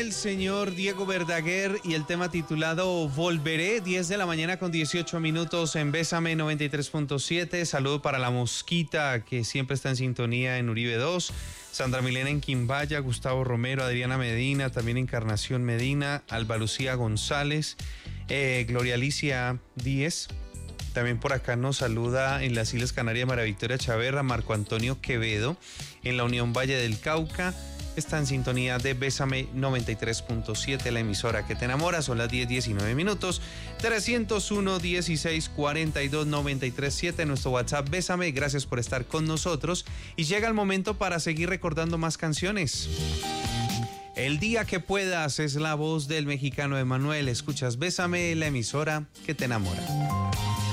el señor Diego Verdaguer y el tema titulado Volveré, 10 de la mañana con 18 minutos en Bésame 93.7. Saludo para la Mosquita, que siempre está en sintonía en Uribe 2. Sandra Milena en Quimbaya, Gustavo Romero, Adriana Medina, también Encarnación Medina, Alba Lucía González, Gloria Alicia Díez. También por acá nos saluda en las Islas Canarias María Victoria Chaverra, Marco Antonio Quevedo, en la Unión Valle del Cauca. Está en sintonía de Bésame 93.7, la emisora que te enamora. Son las 10:19 minutos. 301-1642-937, nuestro WhatsApp Bésame. Gracias por estar con nosotros. Y llega el momento para seguir recordando más canciones. El día que puedas es la voz del mexicano Emanuel. Escuchas Bésame, la emisora que te enamora.